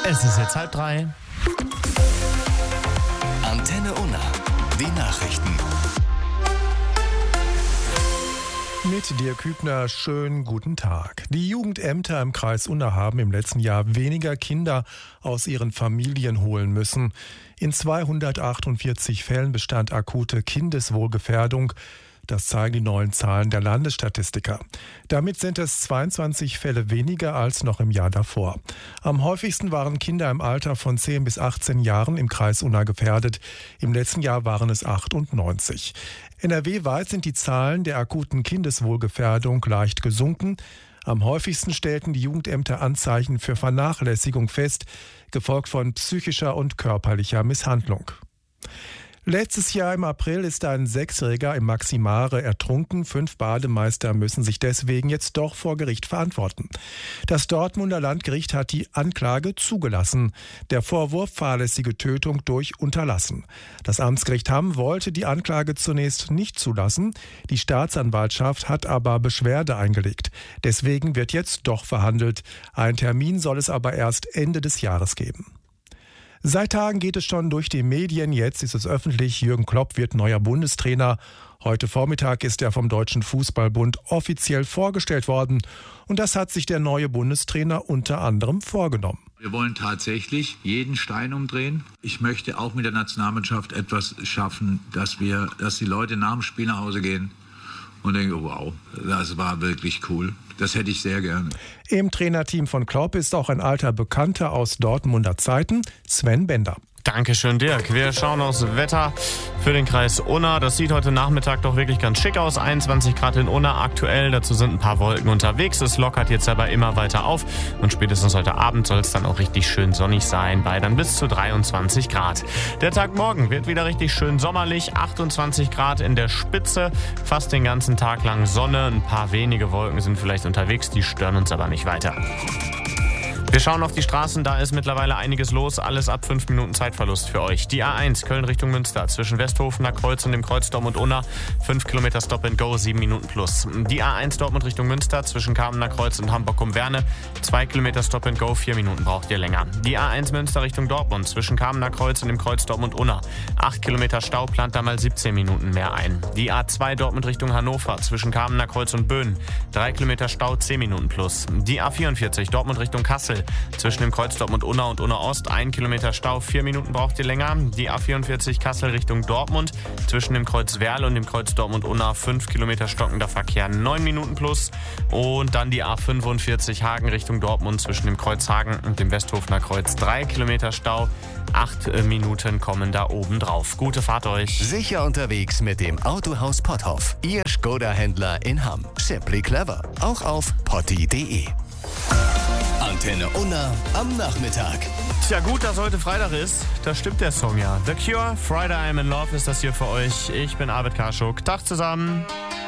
Es ist jetzt 2:30. Antenne Unna, die Nachrichten. Mit Dirk Hübner, schönen guten Tag. Die Jugendämter im Kreis Unna haben im letzten Jahr weniger Kinder aus ihren Familien holen müssen. In 248 Fällen bestand akute Kindeswohlgefährdung. Das zeigen die neuen Zahlen der Landesstatistiker. Damit sind es 22 Fälle weniger als noch im Jahr davor. Am häufigsten waren Kinder im Alter von 10 bis 18 Jahren im Kreis Unna gefährdet. Im letzten Jahr waren es 98. NRW-weit sind die Zahlen der akuten Kindeswohlgefährdung leicht gesunken. Am häufigsten stellten die Jugendämter Anzeichen für Vernachlässigung fest, gefolgt von psychischer und körperlicher Misshandlung. Letztes Jahr im April ist ein 6-Jähriger im Maximare ertrunken. 5 Bademeister müssen sich deswegen jetzt doch vor Gericht verantworten. Das Dortmunder Landgericht hat die Anklage zugelassen. Der Vorwurf fahrlässige Tötung durch Unterlassen. Das Amtsgericht Hamm wollte die Anklage zunächst nicht zulassen. Die Staatsanwaltschaft hat aber Beschwerde eingelegt. Deswegen wird jetzt doch verhandelt. Einen Termin soll es aber erst Ende des Jahres geben. Seit Tagen geht es schon durch die Medien, jetzt ist es öffentlich. Jürgen Klopp wird neuer Bundestrainer. Heute Vormittag ist er vom Deutschen Fußballbund offiziell vorgestellt worden. Und das hat sich der neue Bundestrainer unter anderem vorgenommen. Wir wollen tatsächlich jeden Stein umdrehen. Ich möchte auch mit der Nationalmannschaft etwas schaffen, dass die Leute nach dem Spiel nach Hause gehen und denken, wow, das war wirklich cool. Das hätte ich sehr gerne. Im Trainerteam von Klopp ist auch ein alter Bekannter aus Dortmunder Zeiten, Sven Bender. Dankeschön, Dirk. Wir schauen aufs Wetter für den Kreis Unna. Das sieht heute Nachmittag doch wirklich ganz schick aus. 21 Grad in Unna aktuell. Dazu sind ein paar Wolken unterwegs. Es lockert jetzt aber immer weiter auf. Und spätestens heute Abend soll es dann auch richtig schön sonnig sein, bei dann bis zu 23 Grad. Der Tag morgen wird wieder richtig schön sommerlich. 28 Grad in der Spitze. Fast den ganzen Tag lang Sonne. Ein paar wenige Wolken sind vielleicht unterwegs. Die stören uns aber nicht weiter. Wir schauen auf die Straßen, da ist mittlerweile einiges los, alles ab 5 Minuten Zeitverlust für euch. Die A1 Köln Richtung Münster, zwischen Westhofener Kreuz und dem Kreuz Dortmund-Unna, 5 Kilometer Stop and Go, 7 Minuten plus. Die A1 Dortmund Richtung Münster, zwischen Kamener Kreuz und Hamburg-Umwerne, 2 Kilometer Stop and Go, 4 Minuten braucht ihr länger. Die A1 Münster Richtung Dortmund, zwischen Kamener Kreuz und dem Kreuz Dortmund-Unna, 8 Kilometer Stau, plant da mal 17 Minuten mehr ein. Die A2 Dortmund Richtung Hannover, zwischen Kamener Kreuz und Böen, 3 Kilometer Stau, 10 Minuten plus. Die A44 Dortmund Richtung Kassel, zwischen dem Kreuz Dortmund-Unna und Unna-Ost 1 Kilometer Stau, 4 Minuten braucht ihr länger. Die A44 Kassel Richtung Dortmund, zwischen dem Kreuz Werl und dem Kreuz Dortmund-Unna 5 Kilometer stockender Verkehr, 9 Minuten plus. Und dann die A45 Hagen Richtung Dortmund, zwischen dem Kreuz Hagen und dem Westhofener Kreuz 3 Kilometer Stau, 8 Minuten kommen da oben drauf. Gute Fahrt euch. Sicher unterwegs mit dem Autohaus Potthoff. Ihr Skoda-Händler in Hamm. Simply clever. Auch auf potti.de. Antenne Unna am Nachmittag. Tja, gut, dass heute Freitag ist. Da stimmt der Song ja. The Cure, Friday I'm in Love ist das hier für euch. Ich bin Arvid Karschuk. Tag zusammen.